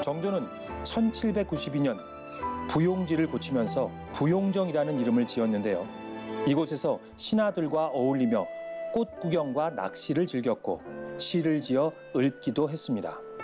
정조는 1792년 부용지를 고치면서 부용정이라는 이름을 지었는데요. 이곳에서 신하들과 어울리며 꽃 구경과 낚시를 즐겼고 시를 지어 읊기도 했습니다.